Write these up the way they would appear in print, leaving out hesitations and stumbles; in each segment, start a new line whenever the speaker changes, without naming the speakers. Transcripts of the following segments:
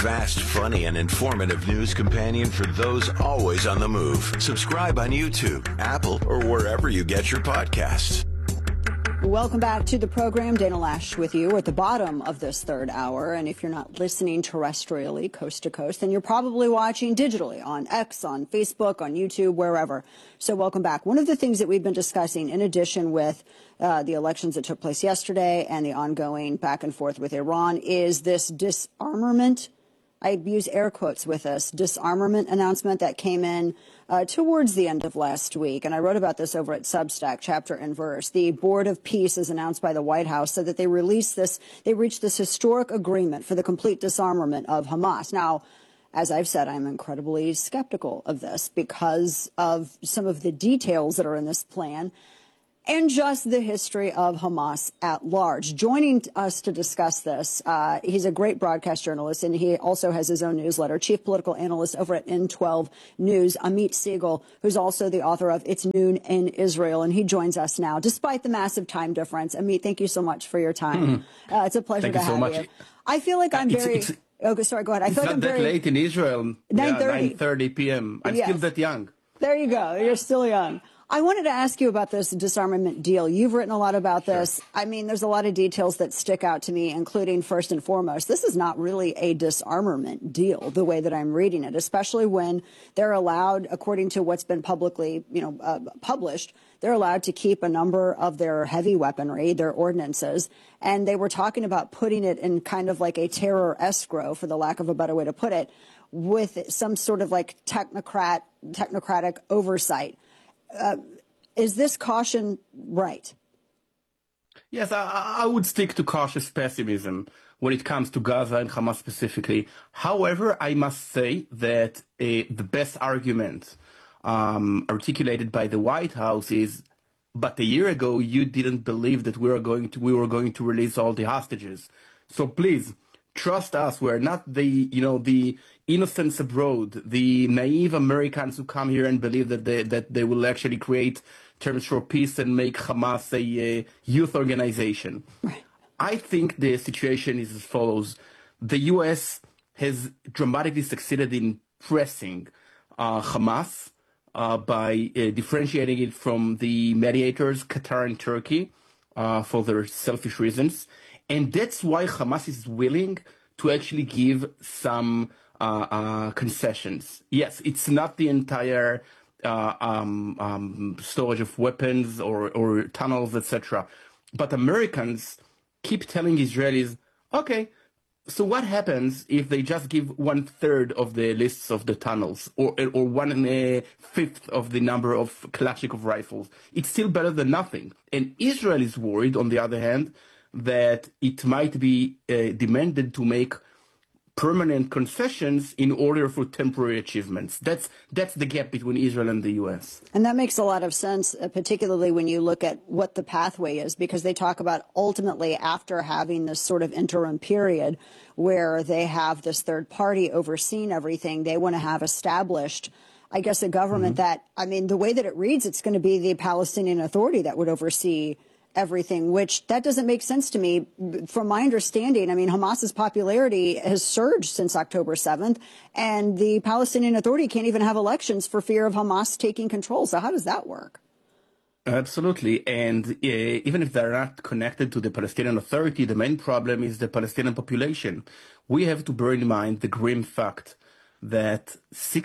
fast, funny, and informative news companion for those always on the move. Subscribe on YouTube, Apple, or wherever you get your podcasts.
Welcome back to the program. Dana Loesch with you at the bottom of this third hour. And if you're not listening terrestrially, coast to coast, then you're probably watching digitally on X, on Facebook, on YouTube, wherever. So welcome back. One of the things that we've been discussing, in addition with the elections that took place yesterday and the ongoing back and forth with Iran, is this disarmament. I use air quotes with this disarmament announcement that came in towards the end of last week. And I wrote about this over at Substack, Chapter and Verse. The Board of Peace, as announced by the White House, said that they reached this historic agreement for the complete disarmament of Hamas. Now, as I've said, I'm incredibly skeptical of this because of some of the details that are in this plan and just the history of Hamas at large. Joining us to discuss this, he's a great broadcast journalist, and he also has his own newsletter, chief political analyst over at N12 News, Amit Siegel, who's also the author of It's Noon in Israel, and he joins us now, despite the massive time difference. Amit, thank you so much for your time. It's a pleasure to have you. I feel like I'm very... Okay, sorry, go ahead. I feel like I'm very...
It's not that late in Israel.
9:30.
9:30 p.m. I'm still that young.
There you go. You're still young. I wanted to ask you about this disarmament deal. You've written a lot about this. Sure. I mean, there's a lot of details that stick out to me, including, first and foremost, this is not really a disarmament deal, the way that I'm reading it, especially when they're allowed, according to what's been publicly, published, they're allowed to keep a number of their heavy weaponry, their ordnances, and they were talking about putting it in kind of like a terror escrow, for the lack of a better way to put it, with some sort of like technocratic oversight. Is this caution right?
Yes, I would stick to cautious pessimism when it comes to Gaza and Hamas specifically. However, I must say that the best argument articulated by the White House is, but a year ago you didn't believe that we were going to release all the hostages. So please trust us. We're not the innocents abroad, the naive Americans who come here and believe that they will actually create terms for peace and make Hamas a youth organization.
Right.
I think the situation is as follows. The U.S. has dramatically succeeded in pressing Hamas by differentiating it from the mediators, Qatar and Turkey, for their selfish reasons. And that's why Hamas is willing to actually give some concessions. Yes, it's not the entire storage of weapons or tunnels, etc. But Americans keep telling Israelis, okay, so what happens if they just give 1/3 of the lists of the tunnels or 1/5 of the number of Kalashnikov rifles? It's still better than nothing. And Israel is worried, on the other hand, that it might be demanded to make permanent concessions in order for temporary achievements. That's the gap between Israel and the U.S.
And that makes a lot of sense, particularly when you look at what the pathway is, because they talk about ultimately after having this sort of interim period where they have this third party overseeing everything, they want to have established, I guess, a government that, I mean, the way that it reads, it's going to be the Palestinian Authority that would oversee everything, which that doesn't make sense to me. From my understanding, I mean, Hamas's popularity has surged since October 7th, and the Palestinian Authority can't even have elections for fear of Hamas taking control. So how does that work?
Absolutely. And even if they're not connected to the Palestinian Authority, the main problem is the Palestinian population. We have to bear in mind the grim fact that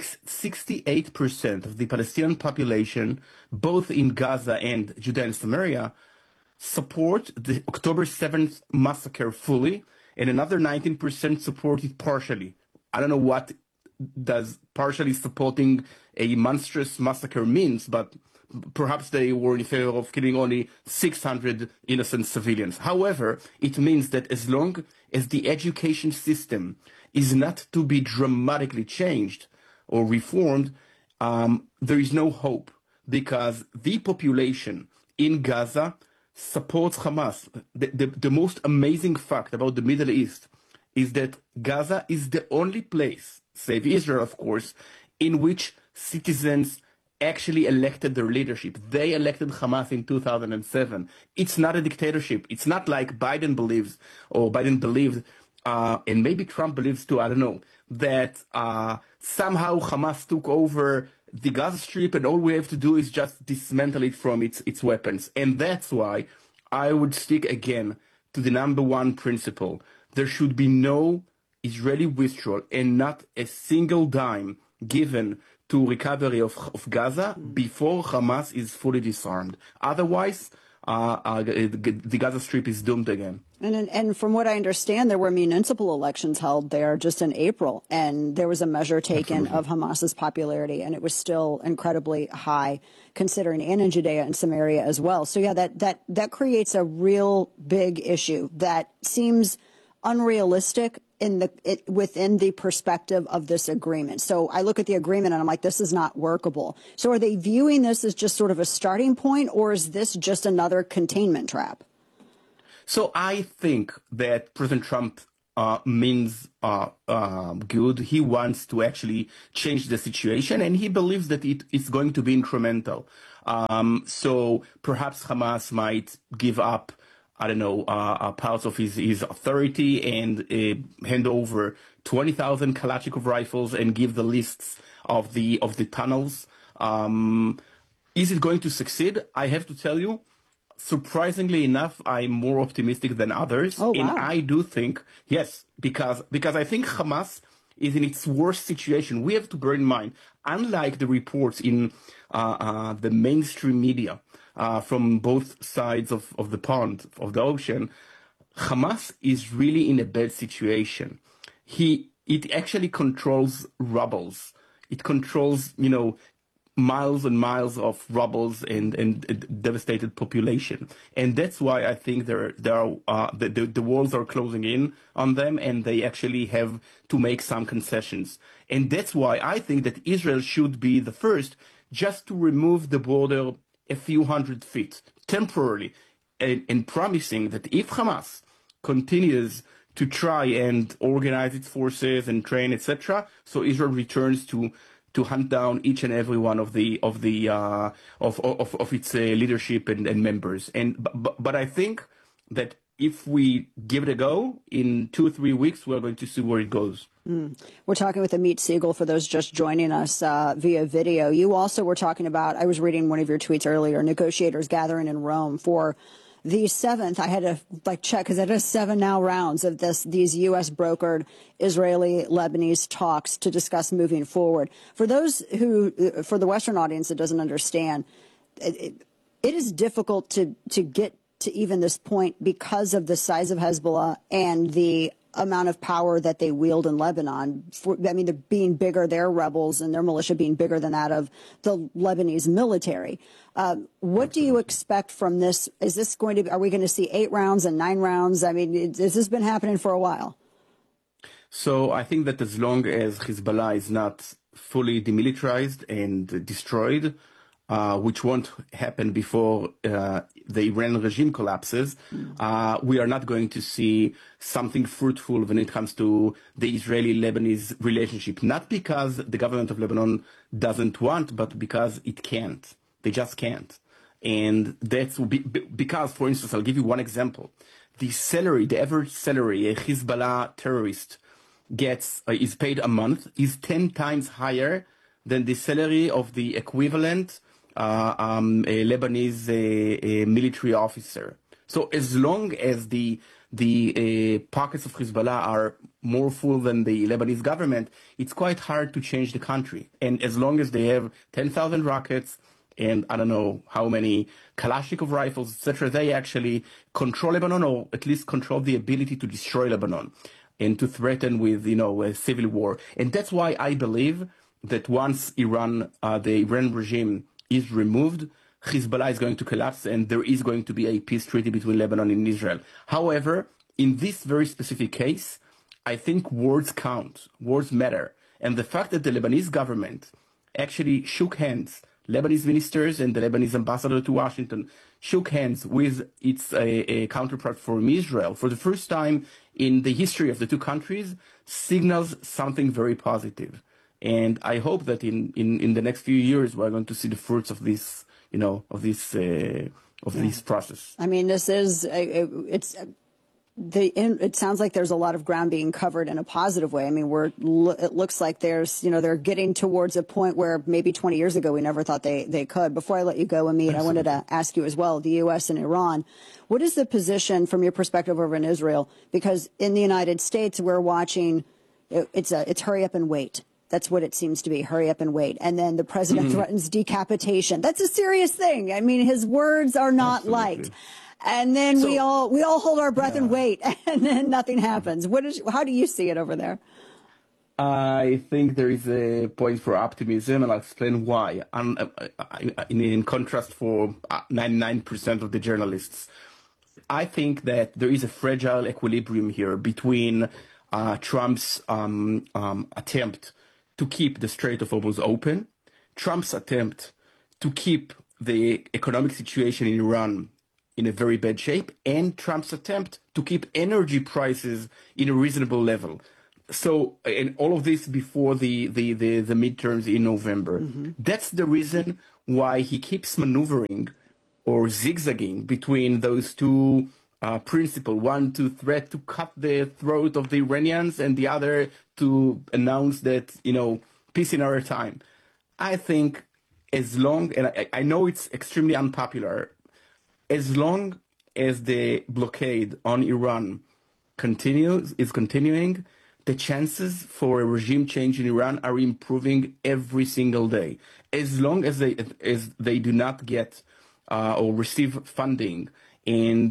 68% of the Palestinian population, both in Gaza and Judea and Samaria, support the October 7th massacre fully, and another 19% support it partially. I don't know what does partially supporting a monstrous massacre means, but perhaps they were in favor of killing only 600 innocent civilians. However, it means that as long as the education system is not to be dramatically changed or reformed, there is no hope, because the population in Gaza supports Hamas. The most amazing fact about the Middle East is that Gaza is the only place, save Israel of course, in which citizens actually elected their leadership. They elected Hamas in 2007. It's not a dictatorship. It's not like Biden believes, or Biden believed and maybe Trump believes too, I don't know, that somehow Hamas took over the Gaza Strip and all we have to do is just dismantle it from its weapons. And that's why I would stick again to the number one principle. There should be no Israeli withdrawal and not a single dime given to recovery of Gaza before Hamas is fully disarmed. Otherwise, the Gaza Strip is doomed again.
And from what I understand, there were municipal elections held there just in April, and there was a measure taken of Hamas's popularity, and it was still incredibly high, considering, and in Judea and Samaria as well. So yeah, that creates a real big issue that seems unrealistic within the perspective of this agreement. So I look at the agreement and I'm like, this is not workable. So are they viewing this as just sort of a starting point, or is this just another containment trap?
So I think that President Trump means good. He wants to actually change the situation, and he believes that it is going to be incremental. So perhaps Hamas might give up, I don't know, parts of his authority and hand over 20,000 Kalashnikov rifles and give the lists of the tunnels. Is it going to succeed? I have to tell you, surprisingly enough, I'm more optimistic than others.
Oh, wow.
And I do think, yes, because I think Hamas is in its worst situation. We have to bear in mind, unlike the reports in the mainstream media from both sides of the pond, of the ocean, Hamas is really in a bad situation. It actually controls rubbles. It controls, miles and miles of rubbles and devastated population. And that's why I think the walls are closing in on them, and they actually have to make some concessions. And that's why I think that Israel should be the first just to remove the border a few hundred feet temporarily, and promising that if Hamas continues to try and organize its forces and train, etc., so Israel returns to hunt down each and every one of its leadership and members. But I think that if we give it a go, in 2 or 3 weeks, we're going to see where it goes.
We're talking with Amit Siegel, for those just joining us via video. You also were talking about, I was reading one of your tweets earlier, negotiators gathering in Rome for the 7th. I had to check because it is 7 now rounds of these U.S. brokered Israeli-Lebanese talks to discuss moving forward. For those for the Western audience that doesn't understand, it is difficult to get to even this point because of the size of Hezbollah and the amount of power that they wield in Lebanon. They're being bigger, their rebels and their militia being bigger than that of the Lebanese military. What do you expect from this? Is this are we going to see 8 rounds and 9 rounds? This has been happening for a while.
So I think that as long as Hezbollah is not fully demilitarized and destroyed, which won't happen before the Iran regime collapses, we are not going to see something fruitful when it comes to the Israeli-Lebanese relationship. Not because the government of Lebanon doesn't want, but because it can't. They just can't. And that's because, for instance, I'll give you one example. The average salary a Hezbollah terrorist gets, is paid a month, is 10 times higher than the salary of the equivalent a Lebanese military officer. So as long as the pockets of Hezbollah are more full than the Lebanese government, it's quite hard to change the country. And as long as they have 10,000 rockets and I don't know how many Kalashnikov rifles, etc., they actually control Lebanon, or at least control the ability to destroy Lebanon and to threaten with, a civil war. And that's why I believe that once the Iran regime is removed, Hezbollah is going to collapse and there is going to be a peace treaty between Lebanon and Israel. However, in this very specific case, I think words count, words matter. And the fact that the Lebanese government actually shook hands, Lebanese ministers and the Lebanese ambassador to Washington shook hands with its counterpart from Israel for the first time in the history of the two countries, signals something very positive. And I hope that in the next few years we're going to see the fruits of this, this process.
This is it sounds like there's a lot of ground being covered in a positive way. I mean, it looks like they're getting towards a point where maybe 20 years ago we never thought they could. Before I let you go, Amit, I wanted to ask you as well, the U.S. and Iran, what is the position from your perspective over in Israel? Because in the United States, we're watching, it's hurry up and wait. That's what it seems to be. Hurry up and wait. And then the president threatens decapitation. That's a serious thing. I mean, his words are not liked. And then we all hold our breath and wait, and then nothing happens. How do you see it over there?
I think there is a point for optimism, and I'll explain why. In contrast for 99% of the journalists, I think that there is a fragile equilibrium here between Trump's attempt to keep the Strait of Hormuz open, Trump's attempt to keep the economic situation in Iran in a very bad shape, and Trump's attempt to keep energy prices in a reasonable level. So, and all of this before the midterms in November. That's the reason why he keeps maneuvering or zigzagging between those two principles. One, to threat to cut the throat of the Iranians, and the other to announce that, peace in our time. I think as long, and I know it's extremely unpopular, as long as the blockade on Iran is continuing, the chances for a regime change in Iran are improving every single day. As long as they do not get or receive funding, and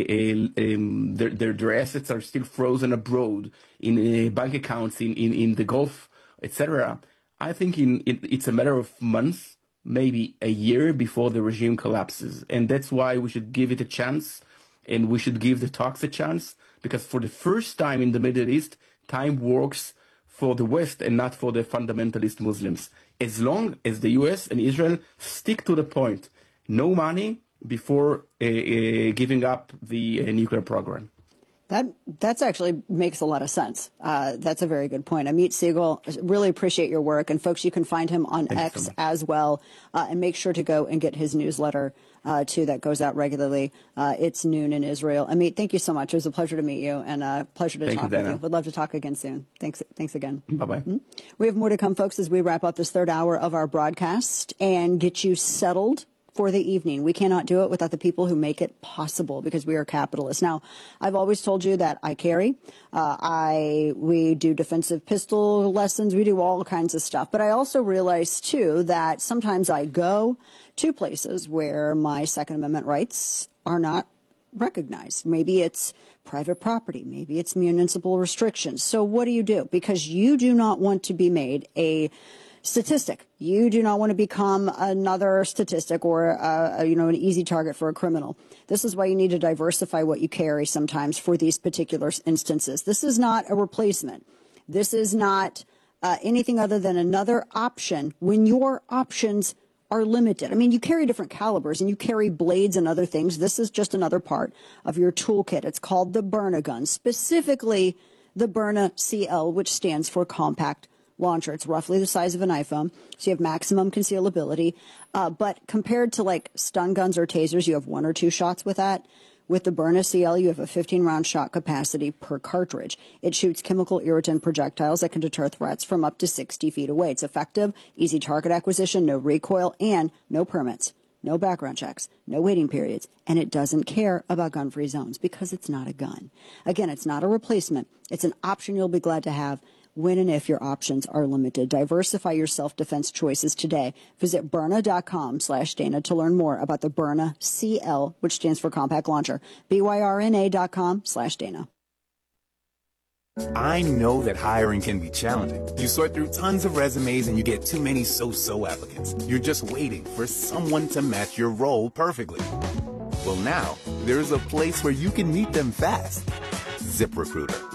their assets are still frozen abroad in bank accounts in the Gulf, etc., I think it's a matter of months, maybe a year, before the regime collapses. And that's why we should give it a chance, and we should give the talks a chance, because for the first time in the Middle East, time works for the West and not for the fundamentalist Muslims. As long as the US and Israel stick to the point, no money before giving up the nuclear program.
That's actually makes a lot of sense. That's a very good point. Amit Siegel, really appreciate your work. And folks, you can find him on X as well. And make sure to go and get his newsletter, too, that goes out regularly. It's noon in Israel. Amit, thank you so much. It was a pleasure to meet you, and a pleasure to talk with you. Would love to talk again soon. Thanks again.
Bye-bye.
We have more to come, folks, as we wrap up this third hour of our broadcast and get you settled for the evening. We cannot do it without the people who make it possible, because we are capitalists. Now, I've always told you that I carry. We do defensive pistol lessons. We do all kinds of stuff. But I also realize, too, that sometimes I go to places where my Second Amendment rights are not recognized. Maybe it's private property. Maybe it's municipal restrictions. So what do? Because you do not want to be made a statistic. You do not want to become another statistic or an easy target for a criminal. This is why you need to diversify what you carry sometimes for these particular instances. This is not a replacement. This is not anything other than another option when your options are limited. I mean, you carry different calibers and you carry blades and other things. This is just another part of your toolkit. It's called the Byrna gun, specifically the Byrna CL, which stands for compact launcher. It's roughly the size of an iPhone, so you have maximum concealability. But compared to like stun guns or tasers, you have 1 or 2 shots with that. With the Byrna CL, you have a 15-round shot capacity per cartridge. It shoots chemical irritant projectiles that can deter threats from up to 60 feet away. It's effective, easy target acquisition, no recoil, and no permits, no background checks, no waiting periods. And it doesn't care about gun-free zones because it's not a gun. Again, it's not a replacement. It's an option you'll be glad to have when and if your options are limited. Diversify your self-defense choices today. Visit Byrna.com/Dana to learn more about the Byrna CL, which stands for Compact Launcher. BYRNA.com/Dana.
I know that hiring can be challenging. You sort through tons of resumes and you get too many so-so applicants. You're just waiting for someone to match your role perfectly. Well, now, there's a place where you can meet them fast. ZipRecruiter.